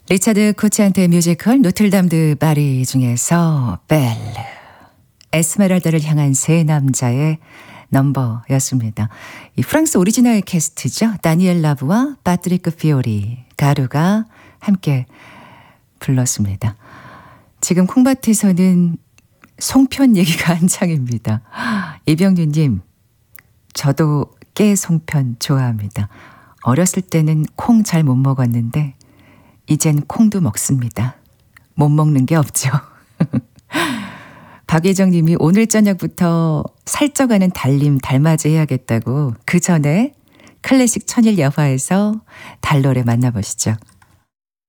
리차드 코치한테 뮤지컬 노틀담 드 파리 중에서 벨, 에스메랄다를 향한 세 남자의 넘버였습니다. 이 프랑스 오리지널 캐스트죠. 다니엘 라브와 파트리크 피오리, 가루가 함께 불렀습니다. 지금 콩밭에서는 송편 얘기가 한창입니다. 이병윤님, 저도 깨 송편 좋아합니다. 어렸을 때는 콩 잘 못 먹었는데 이젠 콩도 먹습니다. 못 먹는 게 없죠. 박예정 님이 오늘 저녁부터 살쪄가는 달님 달맞이 해야겠다고 그 전에 클래식 천일 여화에서 달 노래 만나보시죠.